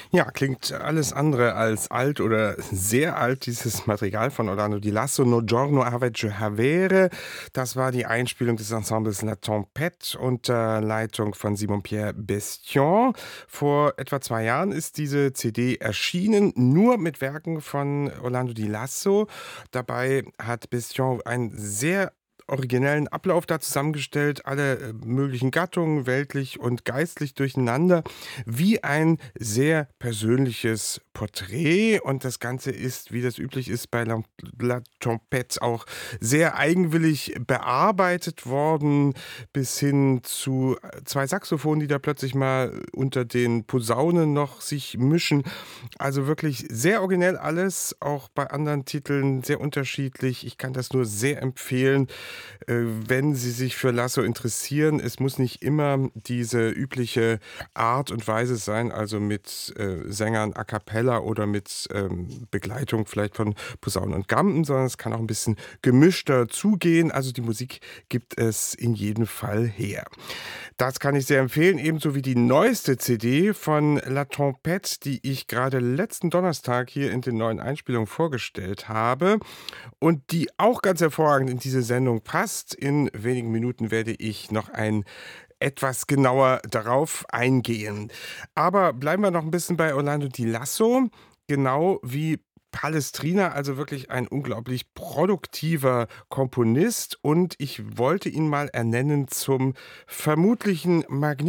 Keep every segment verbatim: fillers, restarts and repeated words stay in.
Ja, klingt alles andere als alt oder sehr alt, dieses Material von Orlando Di Lasso, No giorno aveggio havere. Das war die Einspielung des Ensembles La Tempête unter Leitung von Simon-Pierre Bestion. Vor etwa zwei Jahren ist diese C D erschienen, nur mit Werken von Orlando Di Lasso. Dabei hat Bestion ein sehr originellen Ablauf da zusammengestellt, alle äh, möglichen Gattungen, weltlich und geistlich durcheinander, wie ein sehr persönliches Porträt. Und das Ganze ist, wie das üblich ist, bei La, La Tempête auch sehr eigenwillig bearbeitet worden, bis hin zu äh, zwei Saxophonen, die da plötzlich mal unter den Posaunen noch sich mischen. Also wirklich sehr originell alles, auch bei anderen Titeln sehr unterschiedlich. Ich kann das nur sehr empfehlen, äh, wenn Sie sich für Lasso interessieren. Es muss nicht immer diese übliche Art und Weise sein, also mit äh, Sängern a cappella oder mit ähm, Begleitung vielleicht von Posaunen und Gamben, sondern es kann auch ein bisschen gemischter zugehen. Also die Musik gibt es in jedem Fall her. Das kann ich sehr empfehlen, ebenso wie die neueste C D von La Tempête, die ich gerade letzten Donnerstag hier in den neuen Einspielungen vorgestellt habe und die auch ganz hervorragend in diese Sendung passt. In wenigen Minuten werde ich noch ein etwas genauer darauf eingehen. Aber bleiben wir noch ein bisschen bei Orlando Di Lasso, genau wie Palestrina, also wirklich ein unglaublich produktiver Komponist, und ich wollte ihn mal ernennen zum vermutlichen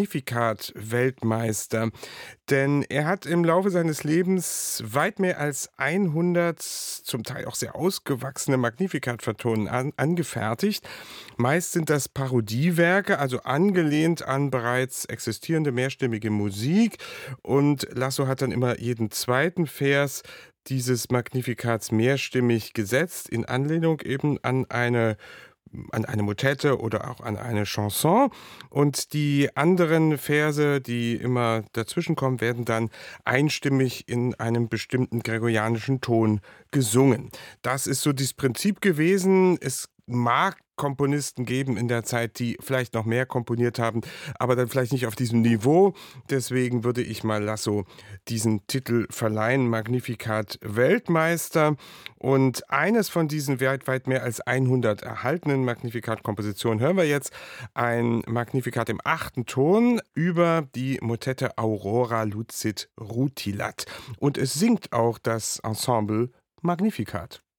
Magnificat-Weltmeister. Denn er hat im Laufe seines Lebens weit mehr als hundert, zum Teil auch sehr ausgewachsene Magnificat-Vertonen an, angefertigt. Meist sind das Parodiewerke, also angelehnt an bereits existierende mehrstimmige Musik. Und Lasso hat dann immer jeden zweiten Vers dieses Magnifikats mehrstimmig gesetzt, in Anlehnung eben an eine an eine Motette oder auch an eine Chanson. Und die anderen Verse, die immer dazwischenkommen, werden dann einstimmig in einem bestimmten gregorianischen Ton gesungen. Das ist so das Prinzip gewesen. Es mag Komponisten geben in der Zeit, die vielleicht noch mehr komponiert haben, aber dann vielleicht nicht auf diesem Niveau. Deswegen würde ich mal Lasso diesen Titel verleihen, Magnificat Weltmeister. Und eines von diesen weltweit mehr als hundert erhaltenen Magnificat-Kompositionen hören wir jetzt, ein Magnificat im achten Ton über die Motette Aurora Lucit Rutilat. Und es singt auch das Ensemble Magnificat.